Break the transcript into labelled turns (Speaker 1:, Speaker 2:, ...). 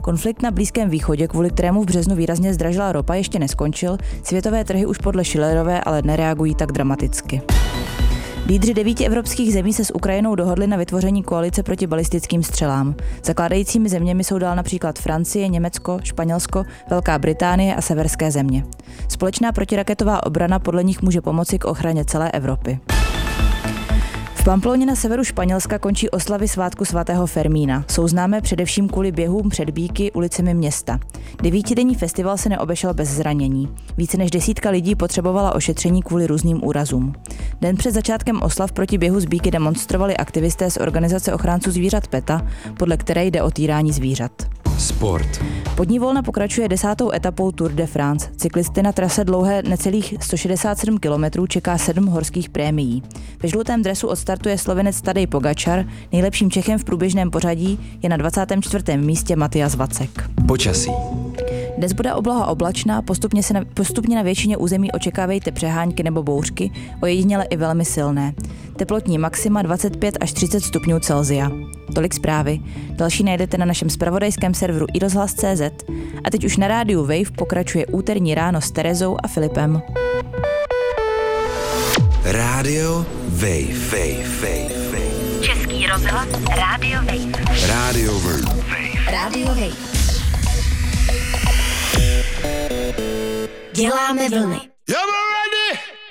Speaker 1: Konflikt na Blízkém východě, kvůli kterému v březnu výrazně zdražila ropa, ještě neskončil, světové trhy už podle Schillerové ale nereagují tak dramaticky. Lídři 9 evropských zemí se s Ukrajinou dohodli na vytvoření koalice proti balistickým střelám. Zakládajícími zeměmi jsou dál například Francie, Německo, Španělsko, Velká Británie a severské země. Společná protiraketová obrana podle nich může pomoci k ochraně celé Evropy. V Pamploně na severu Španělska končí oslavy svátku svatého Fermína. Jsou známé především kvůli běhům před býky ulicemi města. 9denní festival se neobešel bez zranění. Více než 10 lidí potřebovala ošetření kvůli různým úrazům. Den před začátkem oslav proti běhu z býky demonstrovali aktivisté z organizace ochránců zvířat PETA, podle které jde o týrání zvířat.
Speaker 2: Sport.
Speaker 1: Poddní volna pokračuje 10. etapou Tour de France. Cyklisty na trase dlouhé necelých 167 km čeká 7 horských prémií. Ve žlutém dresu odstartuje Slovenec Tadej Pogačar, nejlepším Čechem v průběžném pořadí je na 24. místě Matyas Vacek.
Speaker 2: Počasí.
Speaker 1: Dnes bude obloha oblačná, postupně na většině území očekávejte přehánky nebo bouřky, ojediněle i velmi silné. Teplotní maxima 25 až 30 stupňů Celsia. Tolik zprávy. Další najdete na našem zpravodajském serveru iRozhlas.cz a teď už na rádiu Wave pokračuje úterní ráno s Terezou a Filipem.
Speaker 2: Rádio Wave.
Speaker 3: Český rozhlas Rádio Wave.
Speaker 2: Rádio Wave.
Speaker 3: Rádio Wave. Děláme vlny.